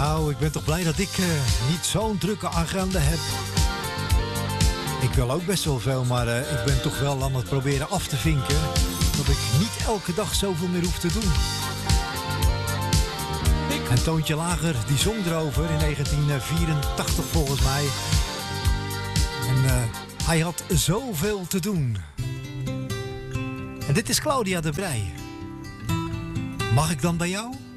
Nou, ik ben toch blij dat ik niet zo'n drukke agenda heb. Ik wil ook best wel veel, maar ik ben toch wel aan het proberen af te vinken dat ik niet elke dag zoveel meer hoef te doen. En Toontje Lager, die zong erover in 1984 volgens mij. En hij had zoveel te doen. En dit is Claudia de Breij. Mag ik dan bij jou?